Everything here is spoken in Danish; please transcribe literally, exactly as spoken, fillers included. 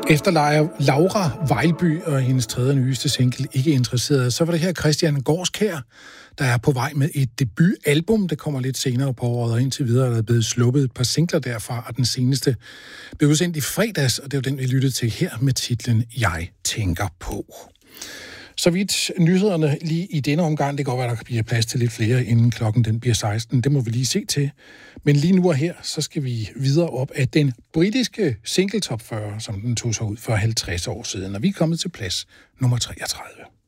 Efter Laura Vejlby og hendes tredje nyeste single Ikke Interesseret, så var det her Christian Gårdskjær, der er på vej med et debutalbum. Det kommer lidt senere på året, og indtil videre er der blevet sluppet et par singler derfra, og den seneste blev udsendt i fredags, og det er den, vi lyttede til her med titlen Jeg tænker på. Så vidt nyhederne lige i denne omgang, det går være, der bliver plads til lidt flere, inden klokken den bliver seksten. Det må vi lige se til. Men lige nu og her, så skal vi videre op af den britiske single top fyrre, som den tog sig ud for halvtreds år siden. Og vi er kommet til plads nummer treogtredive.